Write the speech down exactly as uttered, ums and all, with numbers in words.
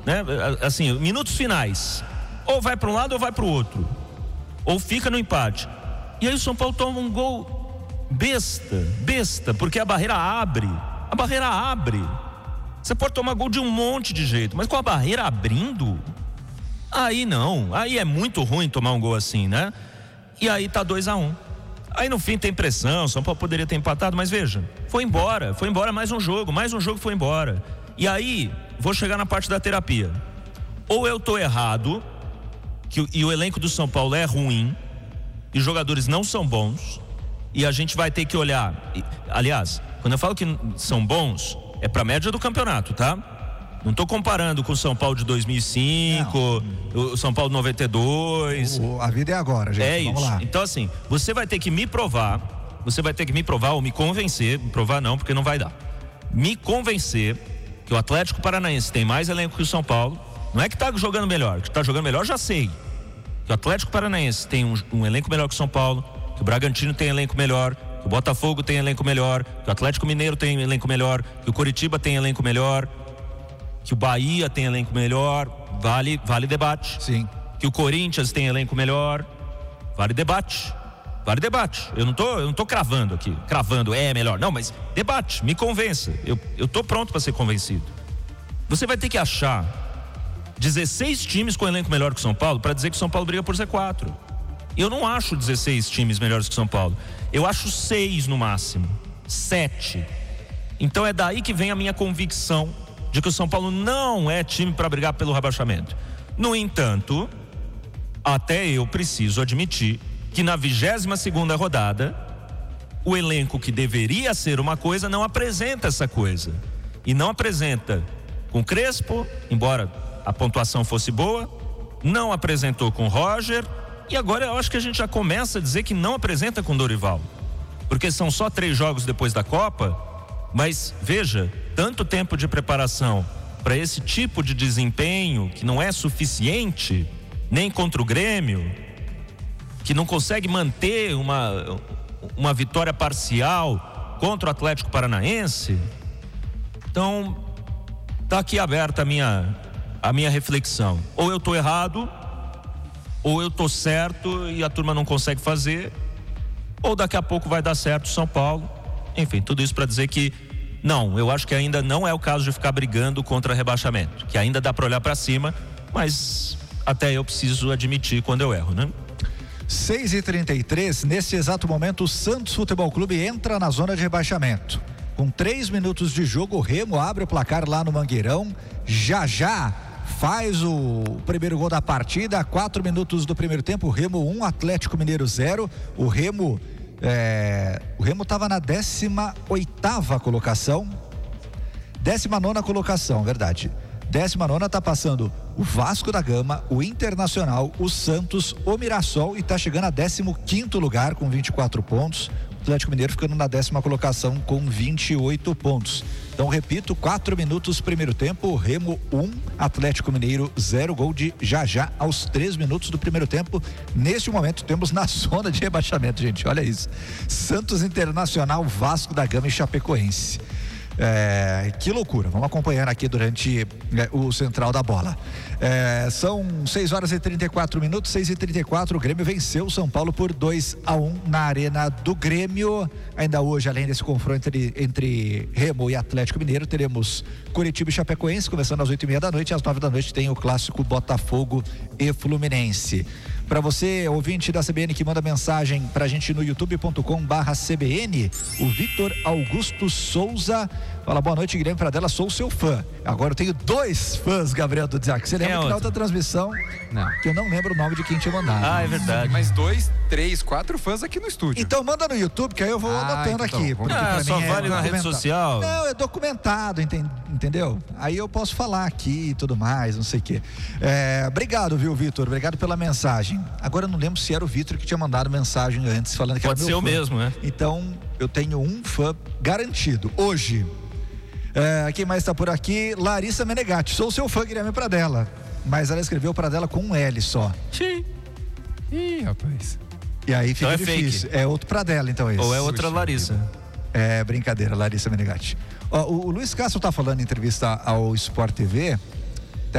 né? Assim, minutos finais. Ou vai para um lado ou vai para o outro. Ou fica no empate. E aí o São Paulo toma um gol besta, besta, porque a barreira abre. A barreira abre. Você pode tomar gol de um monte de jeito, mas com a barreira abrindo, aí não. Aí é muito ruim tomar um gol assim, né? E aí tá dois a um. Aí no fim tem pressão, São Paulo poderia ter empatado, mas veja, foi embora, foi embora mais um jogo, mais um jogo foi embora. E aí, vou chegar na parte da terapia. Ou eu tô errado, que, e o elenco do São Paulo é ruim, e os jogadores não são bons, e a gente vai ter que olhar. E, aliás, quando eu falo que são bons, é pra média do campeonato, tá? Não tô comparando com o São Paulo de dois mil e cinco, não. O São Paulo de noventa e dois. O, a vida é agora, gente. É Vamos isso. lá. Então assim, você vai ter que me provar, você vai ter que me provar ou me convencer, me provar não, porque não vai dar. Me convencer que o Atlético Paranaense tem mais elenco que o São Paulo. Não é que tá jogando melhor, que tá jogando melhor já sei. Que o Atlético Paranaense tem um, um elenco melhor que o São Paulo, que o Bragantino tem elenco melhor, que o Botafogo tem elenco melhor, que o Atlético Mineiro tem elenco melhor, que o Coritiba tem elenco melhor, que o Bahia tem elenco melhor, vale, vale debate. Sim. Que o Corinthians tem elenco melhor, vale debate. Vale debate. Eu não tô, eu não tô cravando aqui, cravando é melhor. Não, mas debate, me convença. Eu, eu tô pronto para ser convencido. Você vai ter que achar dezesseis times com elenco melhor que o São Paulo para dizer que o São Paulo briga por Z quatro. Eu não acho dezesseis times melhores que o São Paulo. Eu acho seis no máximo, sete. Então é daí que vem a minha convicção de que o São Paulo não é time para brigar pelo rebaixamento. No entanto, até eu preciso admitir que na vigésima segunda rodada, o elenco que deveria ser uma coisa não apresenta essa coisa. E não apresenta com Crespo, embora a pontuação fosse boa, não apresentou com Roger, e agora eu acho que a gente já começa a dizer que não apresenta com Dorival. Porque são só três jogos depois da Copa, mas veja, tanto tempo de preparação para esse tipo de desempenho que não é suficiente, nem contra o Grêmio, que não consegue manter uma, uma vitória parcial contra o Atlético Paranaense. Então, tá aqui aberta a minha, a minha reflexão. Ou eu tô errado, ou eu tô certo e a turma não consegue fazer, ou daqui a pouco vai dar certo o São Paulo. Enfim, tudo isso para dizer que não, eu acho que ainda não é o caso de ficar brigando contra rebaixamento, que ainda dá para olhar para cima, mas até eu preciso admitir quando eu erro, né? seis e trinta e três, nesse exato momento o Santos Futebol Clube entra na zona de rebaixamento. Com três minutos de jogo, o Remo abre o placar lá no Mangueirão. Já já faz o primeiro gol da partida. Quatro minutos do primeiro tempo, Remo um, Atlético Mineiro zero. O Remo É, o Remo estava na décima oitava colocação, décima nona colocação, verdade. Décima nona está passando o Vasco da Gama, o Internacional, o Santos, o Mirassol e está chegando a décimo quinto lugar com vinte e quatro pontos. O Atlético Mineiro ficando na décima colocação com vinte e oito pontos. Então, repito, quatro minutos primeiro tempo, Remo um, Atlético Mineiro zero, gol de Jajá aos três minutos do primeiro tempo. Neste momento temos na zona de rebaixamento, gente, olha isso. Santos, Internacional, Vasco da Gama e Chapecoense. É, que loucura, vamos acompanhar aqui durante é, o Central da Bola. É, são seis horas e trinta e quatro minutos, seis e trinta e quatro. O Grêmio venceu o São Paulo por dois a um na Arena do Grêmio. Ainda hoje, além desse confronto entre, entre Remo e Atlético Mineiro, teremos Coritiba e Chapecoense, começando às oito e meia da noite. Às nove da noite tem o clássico Botafogo e Fluminense. Para você, ouvinte da C B N, que manda mensagem pra gente no youtube ponto com barra C B N, o Vitor Augusto Souza fala: boa noite, Guilherme Pradella, sou seu fã. Agora eu tenho dois fãs, Gabriel Dudziak. Você lembra é que na outra transmissão, não. que eu não lembro o nome de quem tinha mandado. Ah, é verdade. Mais dois, três, quatro fãs aqui no estúdio. Então manda no YouTube, que aí eu vou ah, anotando então, aqui. Então, ah, só vale é na rede social. Não, é documentado, entendeu? Aí eu posso falar aqui e tudo mais, não sei o quê. É, obrigado, viu, Vitor? Obrigado pela mensagem. Agora eu não lembro se era o Vitor que tinha mandado mensagem antes, falando que Pode era ser meu o fã. mesmo, né? Então, eu tenho um fã garantido. Hoje, é, quem mais está por aqui? Larissa Menegatti. Sou seu fã, Guilherme Pradella. Mas ela escreveu Pradella com um L só. Sim. Ih, rapaz. E aí fica então é difícil. Fake. É outro Pradella, então esse. Ou é outra Puxa Larissa. Vida. É brincadeira, Larissa Menegatti. Ó, o, o Luiz Castro tá falando em entrevista ao Sport T V